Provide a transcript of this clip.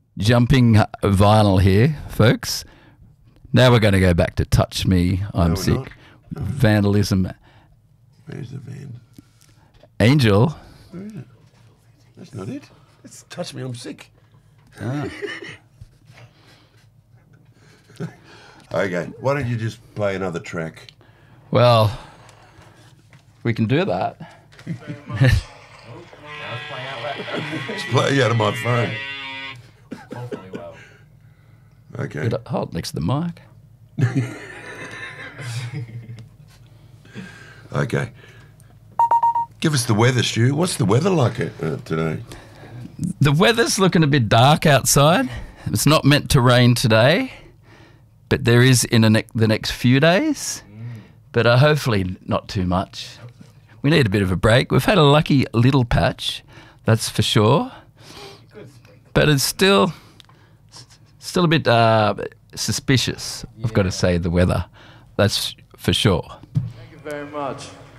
jumping vinyl here, folks. Now we're going to go back to Touch Me, I'm Sick. Not. Vandalism. Where's the van? Angel. Where is it? That's not it. It's Touch Me, I'm Sick. Ah. Okay, why don't you just play another track? Well, we can do that. Just play out of my phone. Okay. Hold next to the mic. Okay. Give us the weather, Stu. What's the weather like today? The weather's looking a bit dark outside. It's not meant to rain today, but there is in the next few days. But hopefully not too much. We need a bit of a break. We've had a lucky little patch, that's for sure. But it's still a bit suspicious, I've got to say, the weather. That's for sure. Thank you very much.